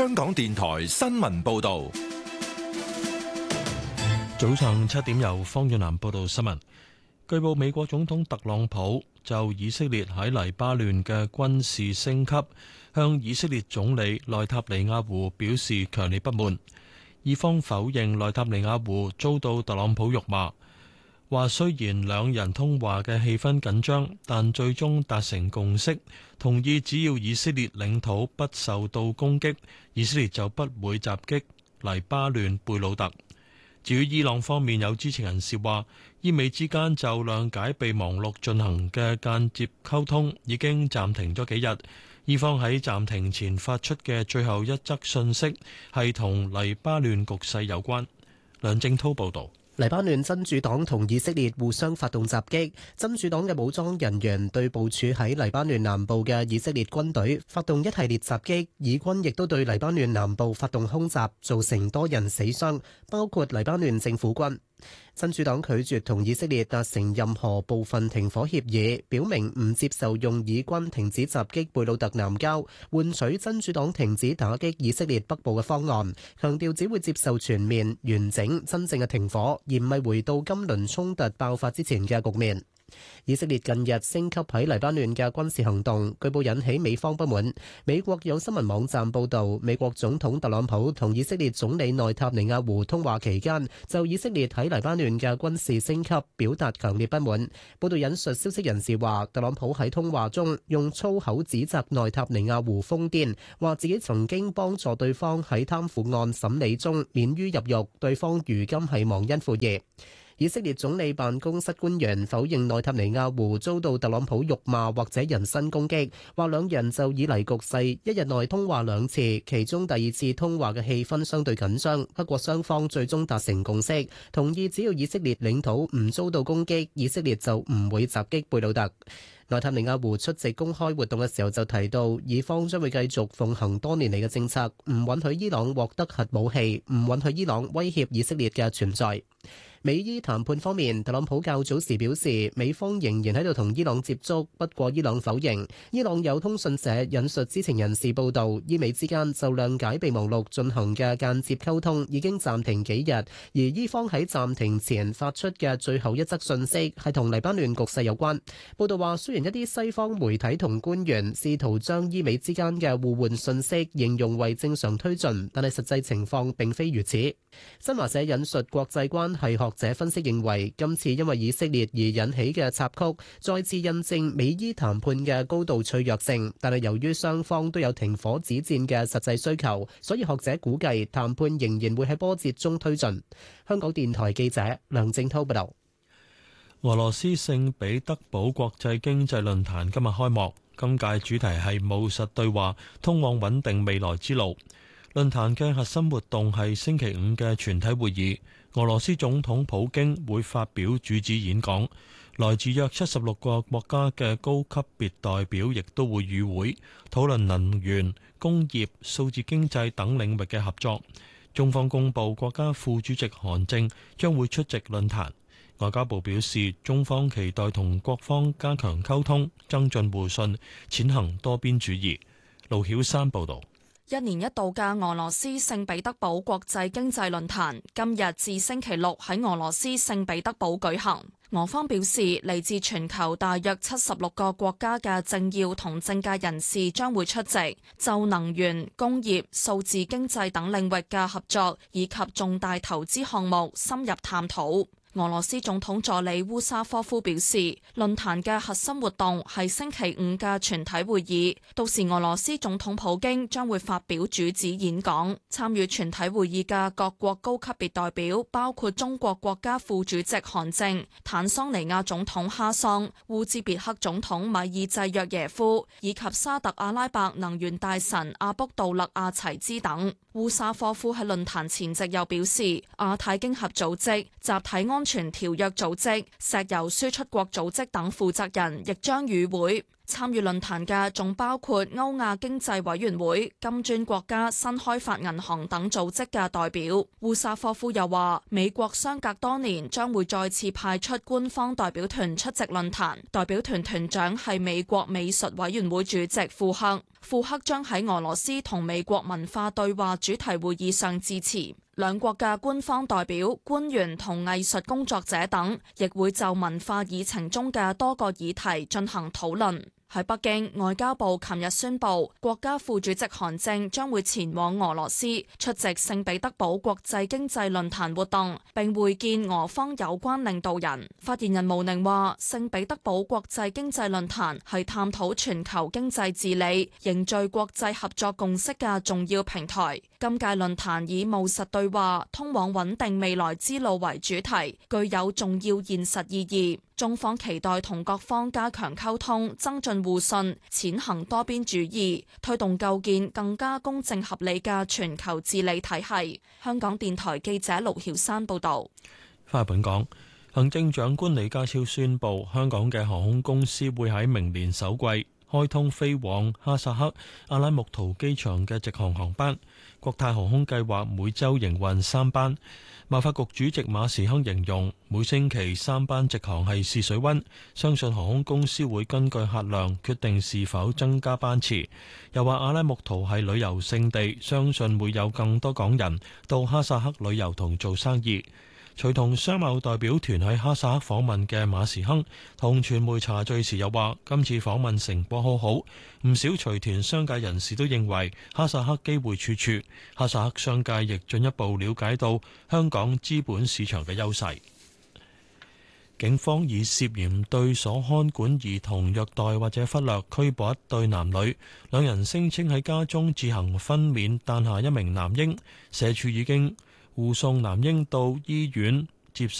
香港電台新聞報道。 早上7點由方遠南報道新聞。據報美國總統特朗普就以色列喺黎巴嫩嘅軍事升級，向以色列總理內塔尼亞胡表示強烈不滿。以方否認內塔尼亞胡遭到特朗普辱罵，話雖然兩人通話嘅氣氛緊張，但最終達成共識，同意只要以色列領土不受到攻擊，以色列就不會襲擊黎巴嫩貝魯特。至於伊朗方面，有知情人士話，伊美之間就諒解備忘錄進行嘅間接溝通已經暫停咗幾日。伊方喺暫停前發出嘅最後一則訊息係同黎巴嫩局勢有關。梁正滔報導。 黎巴嫩真主黨同以色列互相發動襲擊，真主黨嘅武裝人員對部署喺黎巴嫩南部嘅以色列軍隊發動一系列襲擊，以軍亦都對黎巴嫩南部發動空襲，造成多人死傷，包括黎巴嫩政府軍。真主黨拒絕同以色列達成任何部分停火協議，表明唔接受用以軍停止襲擊貝魯特南郊，換取真主黨停止打擊以色列北部嘅方案，強調只會接受全面、完整、真正嘅停火，而唔係回到今輪衝突爆發之前嘅局面。以色列近日升級喺黎巴嫩嘅軍事行動，據報引起美方不滿。美國有新聞網站報道，美國總統特朗普同以色列總理內塔尼亞胡通話期間，就以色列喺黎巴嫩嘅軍事升級表達強烈不滿。報道引述消息人士話，特朗普喺通話中用粗口指責內塔尼亞胡瘋癲，話自己曾經幫助對方喺貪腐案審理中免於入獄，對方如今係忘恩負義。以色列總理辦公室官員否認內塔尼亞胡遭到特朗普辱罵或者人身攻擊，話兩人就以黎局勢一日內通話2次，其中第2次通話嘅氣氛相對緊張，不過雙方最終達成共識，同意只要以色列領土唔遭到攻擊，以色列就唔會襲擊貝魯特。內塔尼亞胡出席公開活動嘅時候就提到，以方將會繼續奉行多年嚟嘅政策，唔允許伊朗獲得核武器，唔允許伊朗威脅以色列嘅存在。美伊談判方面，特朗普較早時表示，美方仍然喺度同伊朗接觸，不過伊朗否認。伊朗有通訊社引述知情人士報道，伊美之間就諒解備忘錄進行嘅間接溝通已經暫停幾日，而伊方喺暫停前發出嘅最後一則訊息係同黎巴嫩局勢有關。報道話，雖然一啲西方媒體同官員試圖將伊美之間嘅互換訊息形容為正常推進，但係實際情況並非如此。新華社引述國際關係學者分析認為，今次因為以色列而引起嘅插曲，再次印證美伊談判嘅高度脆弱性。但係由於雙方都有停火止戰嘅實際需求，所以學者估計談判仍然會喺波折中推進。香港電台記者梁正滔報道。 俄羅斯聖彼得堡國際經濟論壇今日開幕，今屆主題係務實對話，通往穩定未來之路。論壇嘅核心活動係星期5嘅全體會議，俄羅斯總統普京會發表主旨演講，來自約76個國家嘅高級別代表亦都會與會，討論能源、工業、數字經濟等領域嘅合作。中方公布國家副主席韓正將會出席論壇。外交部表示，中方期待同各方加強溝通，增進互信，踐行多邊主義。盧曉山報導。 1年1度嘅俄羅斯聖彼得堡國際經濟論壇今日至星期6喺俄羅斯聖彼得堡舉行。俄方表示，嚟自全球大約76個國家嘅政要同政界人士將會出席，就能源、工業、數字經濟等領域嘅合作以及重大投資項目深入探討。俄羅斯總統助理烏沙科夫表示，論壇嘅核心活動係星期5嘅全體會議，到時俄羅斯總統普京將會發表主旨演講。參與全體會議嘅各國高級別代表包括中國國家副主席韓正、坦桑尼亞總統哈桑、烏茲別克總統米爾濟約耶夫以及沙特阿拉伯能源大臣阿卜杜勒阿齊茲等。烏沙科夫喺論壇前夕又表示，亞太經合組織、集體安全條約組織、石油輸出國組織等負責人亦將與會。 參與論壇嘅仲包括歐亞經濟委員會、金磚國家新開發銀行等組織嘅代表。烏沙科夫又話，美國相隔多年將會再次派出官方代表團出席論壇，代表團團長係美國美術委員會主席庫克。庫克將喺俄羅斯同美國文化對話主題會議上致辭。兩國嘅官方代表、官員同藝術工作者等，亦會就文化議程中嘅多個議題進行討論。喺北京，外交部琴日宣布，國家副主席韓正將會前往俄羅斯出席聖彼得堡國際經濟論壇活動，並會見俄方有關領導人。發言人毛寧話，聖彼得堡國際經濟論壇係探討全球經濟治理、凝聚國際合作共識嘅重要平台。今屆論壇以務實對話、通往穩定未來之路為主題，具有重要現實意義。中方期待同各方加強溝通，增進互信，踐行多邊主義，推動構建更加公正合理嘅全球治理體系。香港電台記者盧曉山報導。 翻嚟本港，行政長官李家超宣布，香港嘅航空公司會喺明年首季開通飛往哈薩克阿拉木圖機場嘅直航航班。國泰航空計劃每週營運3班。貿發局主席馬時亨形容每星期3班直航係試水溫，相信航空公司會根據客量決定是否增加班次。又話阿拉木圖係旅遊勝地，相信會有更多港人到哈薩克旅遊同做生意。隨同商貿代表團喺哈薩克訪問嘅馬時亨同傳媒茶敘時又話，今次訪問成果好好，唔少隨團商界人士都認為哈薩克機會處處。哈薩克商界亦進一步了解到香港資本市場嘅優勢。警方以涉嫌對所看管兒童虐待或者忽略拘捕一對男女，兩人聲稱喺家中自行分娩誕下一名男嬰，社署已經護送男嬰到醫院